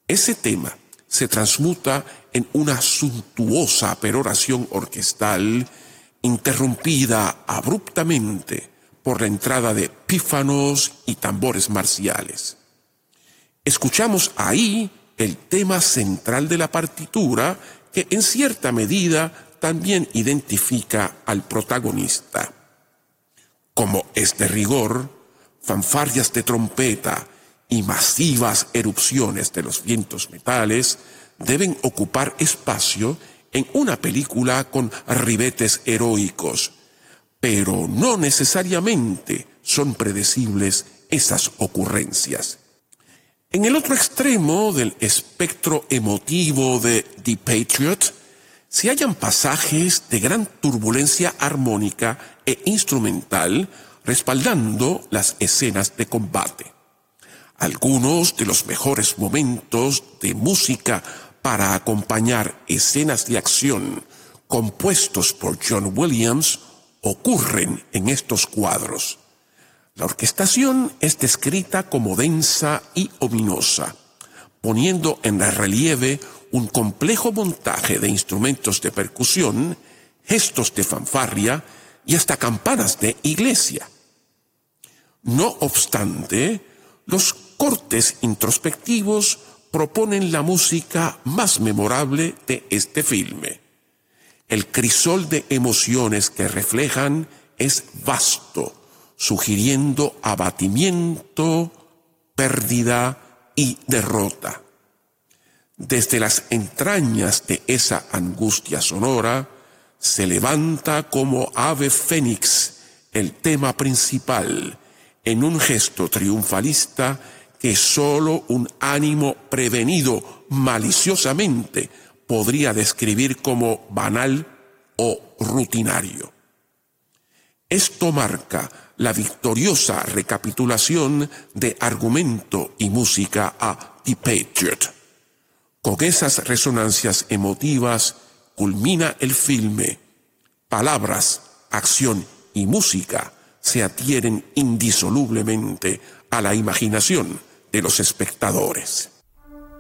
Ese tema se transmuta en una suntuosa peroración orquestal interrumpida abruptamente por la entrada de pífanos y tambores marciales. Escuchamos ahí el tema central de la partitura que en cierta medida también identifica al protagonista. Como es de rigor, fanfarrias de trompeta y masivas erupciones de los vientos metales deben ocupar espacio en una película con ribetes heroicos, pero no necesariamente son predecibles esas ocurrencias. En el otro extremo del espectro emotivo de The Patriot se hallan pasajes de gran turbulencia armónica e instrumental respaldando las escenas de combate. Algunos de los mejores momentos de música para acompañar escenas de acción compuestos por John Williams ocurren en estos cuadros. La orquestación es descrita como densa y ominosa, poniendo en relieve un complejo montaje de instrumentos de percusión, gestos de fanfarria y hasta campanas de iglesia. No obstante, los cortes introspectivos proponen la música más memorable de este filme. El crisol de emociones que reflejan es vasto, sugiriendo abatimiento, pérdida y derrota. Desde las entrañas de esa angustia sonora, se levanta como ave fénix el tema principal, en un gesto triunfalista que solo un ánimo prevenido maliciosamente podría describir como banal o rutinario. Esto marca la victoriosa recapitulación de argumento y música a The Patriot. Con esas resonancias emotivas culmina el filme. Palabras, acción y música se adhieren indisolublemente a la imaginación de los espectadores.